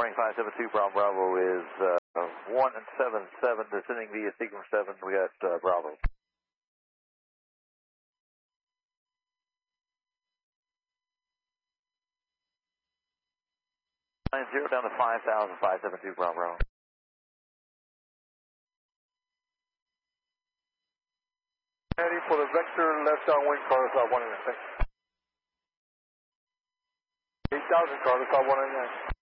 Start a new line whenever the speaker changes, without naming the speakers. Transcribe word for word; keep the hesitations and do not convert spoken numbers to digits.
Morning five seven two, Bravo Bravo is uh, one seven seven, descending via Sequence seven. We got uh, Bravo. nine zero down to five thousand, five seven two, Bravo Bravo.
Ready for the vector left downwind, Carlos out one and a half. eight thousand, Carlos out one and a half.